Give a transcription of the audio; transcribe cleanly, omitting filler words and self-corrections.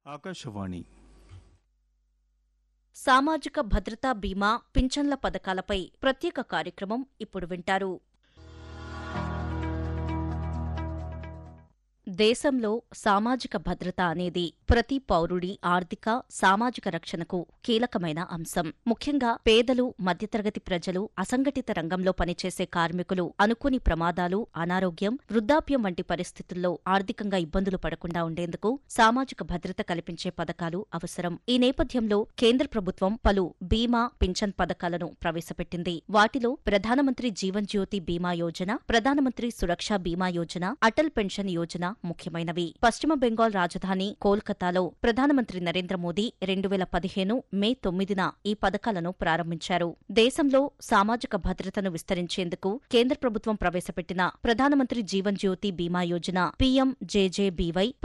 ఆకాశవాణి సామాజిక భద్రతా బీమా పింఛన్ల పథకాలపై ప్రత్యేక కార్యక్రమం ఇప్పుడు వింటారు. దేశంలో సామాజిక భద్రత అనేది ప్రతి పౌరుడి ఆర్థిక, సామాజిక రక్షణకు కీలకమైన అంశం. ముఖ్యంగా పేదలు, మధ్యతరగతి ప్రజలు, అసంఘటిత రంగంలో పనిచేసే కార్మికులు అనుకోని ప్రమాదాలు, అనారోగ్యం, వృద్ధాప్యం వంటి పరిస్థితుల్లో ఆర్థికంగా ఇబ్బందులు పడకుండా ఉండేందుకు సామాజిక భద్రత కల్పించే పథకాలు అవసరం. ఈ నేపథ్యంలో కేంద్ర ప్రభుత్వం పలు బీమా, పింఛన్ పథకాలను ప్రవేశపెట్టింది. వాటిలో ప్రధానమంత్రి జీవన్ జ్యోతి బీమా యోజన, ప్రధానమంత్రి సురక్ష బీమా యోజన, అటల్ పెన్షన్ యోజన ముఖ్యమైనవి. పశ్చిమ బెంగాల్ రాజధాని కోల్కతాలో ప్రధానమంత్రి నరేంద్ర మోదీ 2015 మే 9న ఈ పథకాలను ప్రారంభించారు. దేశంలో సామాజిక భద్రతను విస్తరించేందుకు కేంద్ర ప్రభుత్వం ప్రవేశపెట్టిన ప్రధానమంత్రి జీవన్ జ్యోతి బీమా యోజన (PMJJBY)